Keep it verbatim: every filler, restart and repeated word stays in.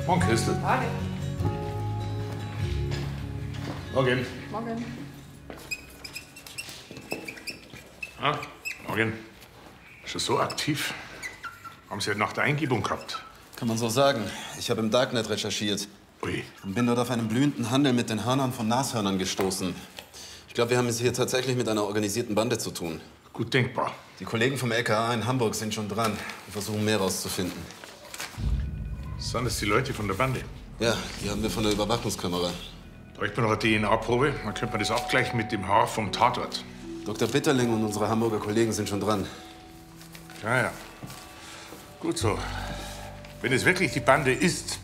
Morgen, Christel. Morgen. Morgen. Morgen. Ah, morgen. Schon so aktiv. Haben Sie heute Nacht eine Eingebung gehabt? Kann man so sagen. Ich habe im Darknet recherchiert. Ui. Und bin dort auf einen blühenden Handel mit den Hörnern von Nashörnern gestoßen. Ich glaube, wir haben es hier tatsächlich mit einer organisierten Bande zu tun. Gut denkbar. Die Kollegen vom L K A in Hamburg sind schon dran und versuchen, mehr rauszufinden. Sind das die Leute von der Bande? Ja, die haben wir von der Überwachungskamera. Ich bin noch eine D N A-Probe. Dann könnte man das abgleichen mit dem Haar vom Tatort. Doktor Bitterling und unsere Hamburger Kollegen sind schon dran. Ja, ja. Gut so. Wenn es wirklich die Bande ist,